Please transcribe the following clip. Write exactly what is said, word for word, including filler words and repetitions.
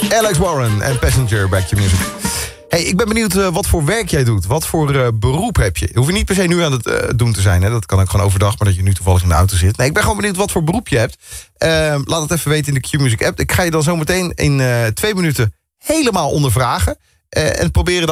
Alex Warren en Passenger bij Q-Music. Hey, ik ben benieuwd uh, wat voor werk jij doet. Wat voor uh, beroep heb je? Je hoeft niet per se nu aan het uh, doen te zijn. Hè? Dat kan ook gewoon overdag, maar dat je nu toevallig in de auto zit. Nee, ik ben gewoon benieuwd wat voor beroep je hebt. Uh, laat het even weten in de Q-Music app. Ik ga je dan zo meteen in uh, twee minuten helemaal ondervragen. Uh, en proberen